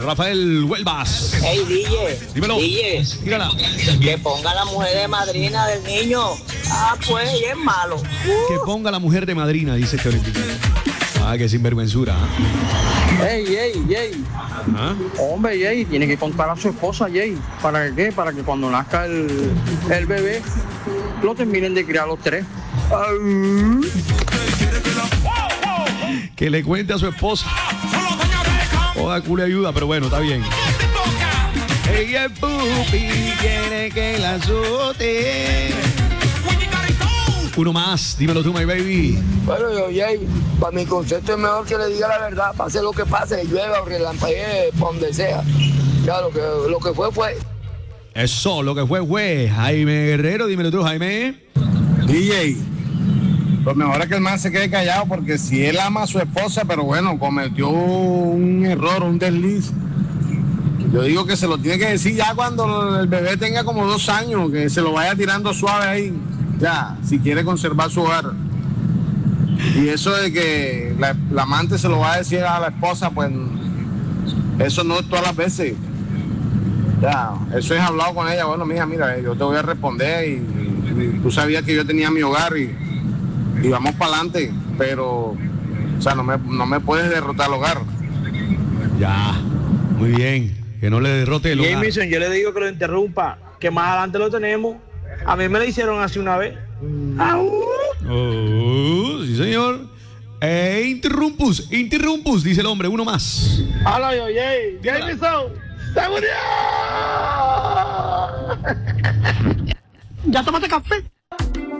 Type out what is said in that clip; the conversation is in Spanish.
Rafael Huelvas. Hey, DJ. Dímelo. DJ. Dígala. Que ponga la mujer de madrina del niño. Ah, pues, y es malo. Que ponga la mujer de madrina, dice este olímpico. Ah, que sinvergüenzura. Jay. ¿Ah? Hombre, Jay, tiene que contar a su esposa, Jay. ¿Para qué? Para que cuando nazca el bebé, lo terminen de criar los tres. Que le cuente a su esposa. Oda culo ayuda, pero bueno, está bien. Ella es pupi, quiere que la azote. Uno más, dímelo tú, my baby. Bueno, Jay, para mi concepto es mejor que le diga la verdad, pase lo que pase, llueva o relampaguee, por donde sea. Ya, lo que fue. Eso, lo que fue. Jaime Guerrero, dímelo tú, Jaime. DJ, lo mejor es que el man se quede callado porque si él ama a su esposa, pero bueno, cometió un error, un desliz. Yo digo que se lo tiene que decir ya cuando el bebé tenga como 2 años, que se lo vaya tirando suave ahí. Ya, si quiere conservar su hogar. Y eso de que la amante se lo va a decir a la esposa, pues eso no es todas las veces. Ya, eso es hablado con ella. Bueno, mija, mira, yo te voy a responder y tú sabías que yo tenía mi hogar y vamos para adelante, pero, o sea, no me puedes derrotar el hogar. Ya, muy bien. Que no le derrote el hogar. Jameson, yo le digo que lo interrumpa, que más adelante lo tenemos. A mí me lo hicieron así una vez. Oh, sí, señor. Interrumpus, dice el hombre. Uno más. Hola, yo, Jameson, ¡se murió! ¿Ya tomaste café?